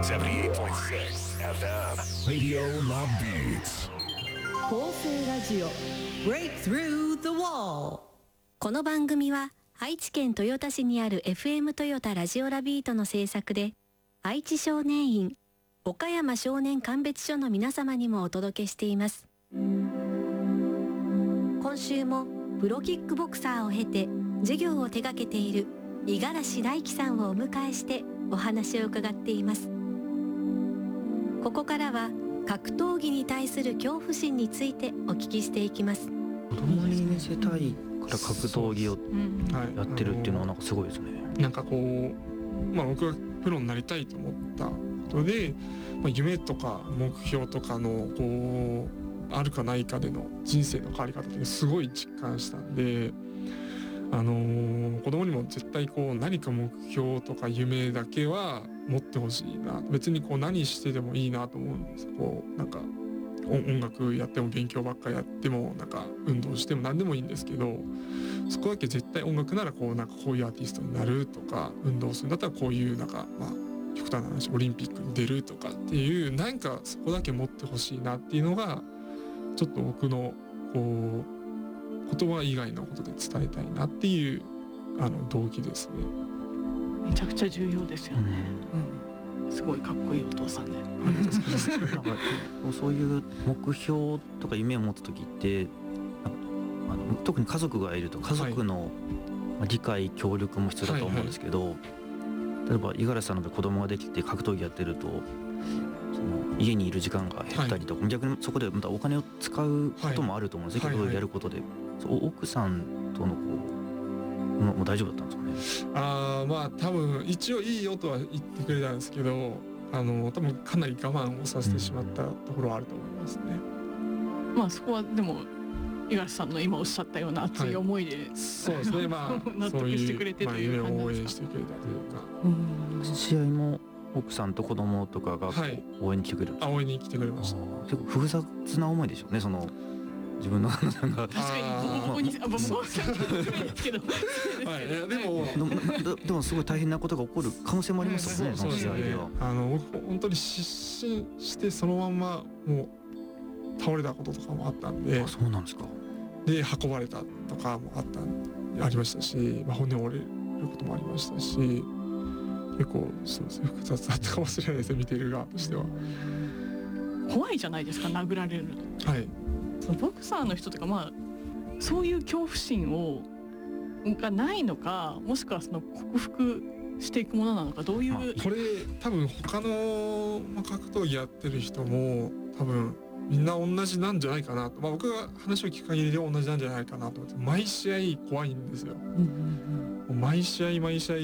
78.6 FM Radio Love Beats 構成ラジオ Break Through the Wall。 この番組は愛知県豊田市にある FM トヨタラジオラビートの制作で、愛知少年院、岡山少年鑑別所の皆様にもお届けしています。今週もプロキックボクサーを経て授業を手掛けている五十嵐大樹さんをお迎えしてお話を伺っています。ここからは格闘技に対する恐怖心についてお聞きしていきます。 子供に見せたいから格闘技をやってるっていうのはなんかすごいですね。 なんかこう、僕がプロになりたいと思ったことで、夢とか目標とかのこうあるかないかでの人生の変わり方ってすごい実感したんで、子供にも絶対こう何か目標とか夢だけは持ってほしいな。別にこう何してでもいいなと思うんです。こうなんか音楽やっても勉強ばっかやってもなんか運動しても何でもいいんですけど、そこだけ絶対音楽ならこうなんかこういうアーティストになるとか、運動するんだったらこういうなんか極端な話オリンピックに出るとかっていうなんかそこだけ持ってほしいなっていうのがちょっと僕のこう言葉以外のことで伝えたいなっていう動機ですね。 めちゃくちゃ重要ですよね、すごいかっこいいお父さんでなんかそういう目標とか夢を持つ時って特に家族がいると家族の理解協力も必要だと思うんですけど、例えば五十嵐さんの子供ができて格闘技やってるとその家にいる時間が減ったりとか、逆にそこでまたお金を使うこともあると思うんですね、格闘技やることで。奥さんとのこうもう大丈夫だったんですかね。 多分一応いいよとは言ってくれたんですけど、多分かなり我慢をさせてしまったところはあると思いますね。 そこはでも五十嵐さんの今おっしゃったような熱い思いで、 そうですね、 納得してくれてという感じ夢を応援してくれたというか、 試合も奥さんと子供とかが応援に来てくれる、 応援に来てくれました。 結構複雑な思いでしょうね、その自分の旦那さんが。 確かにボコボコにボコボコにですけどでもすごい大変なことが起こる可能性もありますよね、その試合では。 僕本当に失神してそのまんまもう倒れたこととかもあったんで。 そうなんですか。 で運ばれたとかもありましたし、骨折れることもありましたし、結構そうですね、複雑だったかもしれないですね、見ている側としては。 怖いじゃないですか、殴られるの。 はい。 そのボクサーの人とかそういう恐怖心がないのか、もしくはその克服していくものなのか、どういう。 これ多分他の格闘技やってる人も多分みんな同じなんじゃないかなと、僕が話を聞く限りでは同じなんじゃないかなと思って、毎試合怖いんですよ。毎試合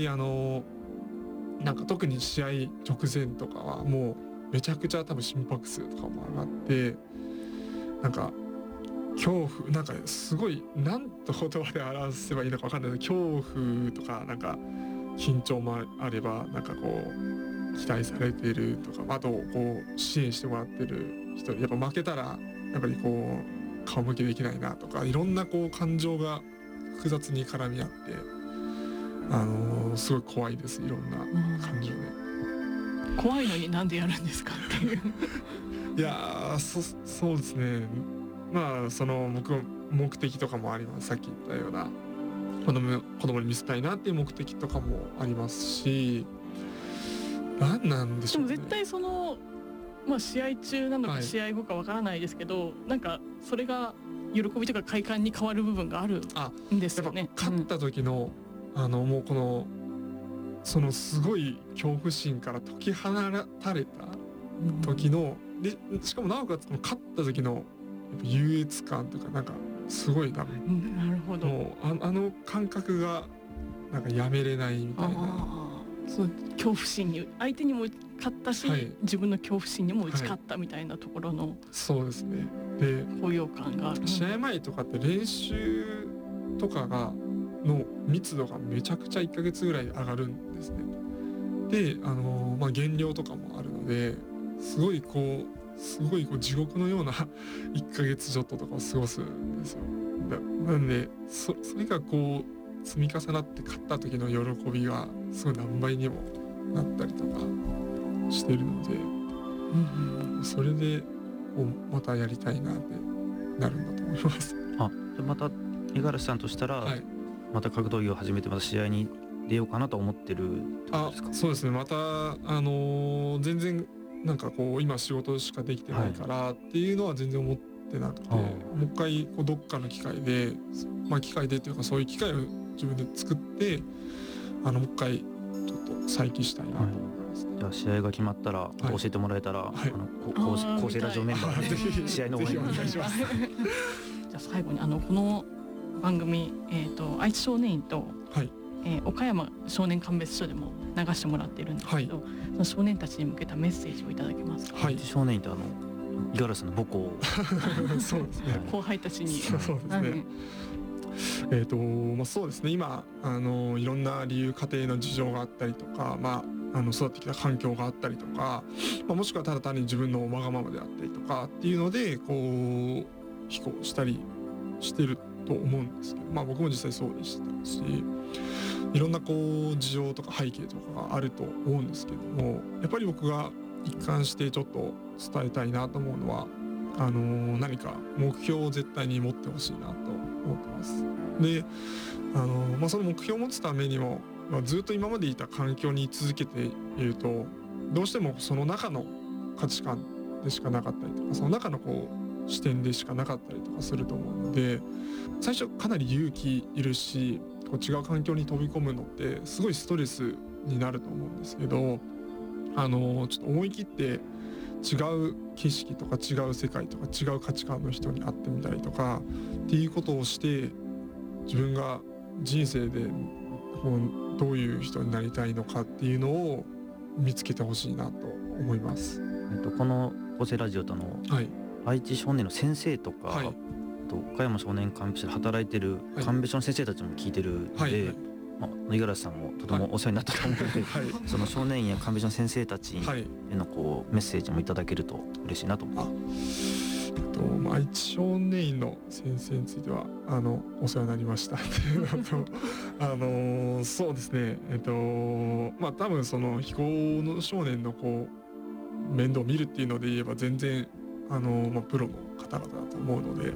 なんか特に試合直前とかはもうめちゃくちゃ多分心拍数とかも上がって、なんか恐怖、なんかすごい何と言葉で表せばいいのか分かんないけど、恐怖とかなんか緊張もあれば、なんかこう期待されているとか、あとこう支援してもらってる人、やっぱ負けたらやっぱりこう顔向けできないなとか、いろんなこう感情が複雑に絡み合って、すごい怖いです、いろんな感情で。 怖いのになんでやるんですかっていういやそうですね、その目的とかもあります。さっき言ったような子供に見せたいなっていう目的とかもありますし、何なんでしょうね。 でも絶対その試合中なのか試合後かわからないですけど、なんかそれが喜びとか快感に変わる部分があるんですよね。 やっぱ勝った時の、もうこのそのすごい恐怖心から解き放たれた時の、でしかもなおかつこの勝った時の優越感とか、なんかすごいなるほど。 もう感覚がなんかやめれないみたいな。 そう、恐怖心に相手にも勝ったし、自分の恐怖心にも打ち勝ったみたいなところの、 そうですね。で高揚感がある。 試合前とかって練習とかの密度がめちゃくちゃ1ヶ月ぐらい上がるんですね。で減量とかもあるので、すごいこう地獄のような1ヶ月ちょっととかを過ごすんですよ。なんでそれがこう積み重なって勝った時の喜びがすごい何倍にもなったりとかしてるので、それでまたやりたいなってなるんだと思います。 あ、じゃあまた五十嵐さんとしたら、 はい、 また格闘技を始めてまた試合に出ようかなと思ってるってことですか？ そうですね。また全然なんかこう今仕事しかできてないからっていうのは全然思ってなくて、もう一回どっかの機会で、機械でというかそういう機会を自分で作ってもう一回ちょっと再起したいなと思います、 じゃあ試合が決まったら教えてもらえたら、構成ラジオメンバーで試合の応援お願いします。 じゃあ最後にこの番組、愛知少年院と、岡山少年鑑別所でも流してもらってるんですけど、その少年たちに向けたメッセージをいただけますか？ 愛知少年院って五十嵐さんの母校そうですね。 後輩たちに。 そうですね。そうですね。今いろんな理由、家庭の事情があったりとか、育ってきた環境があったりとか、もしくはただ単に自分のわがままであったりとかっていうので非行したりしてると思うんですけど、僕も実際そうでしたし、いろんな事情とか背景とかがあると思うんですけども、やっぱり僕が一貫してちょっと伝えたいなと思うのは、何か目標を絶対に持ってほしいなと思ってます。で、その目標を持つためにも、ずっと今までいた環境に居続けていると、どうしてもその中の価値観でしかなかったりとか、その中の視点でしかなかったりとかすると思うので、最初かなり勇気いるし、違う環境に飛び込むのってすごいストレスになると思うんですけど、ちょっと思い切って違う景色とか違う世界とか違う価値観の人に会ってみたりとかっていうことをして、自分が人生でどういう人になりたいのかっていうのを見つけてほしいなと思います。 この構成ラジオと愛知少年の先生とか、岡山少年鑑別所で働いてる鑑別所の先生たちも聞いてるので、五十嵐さんもとてもお世話になったと思うので、その少年院や鑑別所の先生たちへのメッセージもいただけると嬉しいなと思います。 愛知少年院の先生についてはお世話になりましたっていうのとそうですね、多分その非行の少年の面倒を見るっていうので言えば全然プロの方々だと思うので、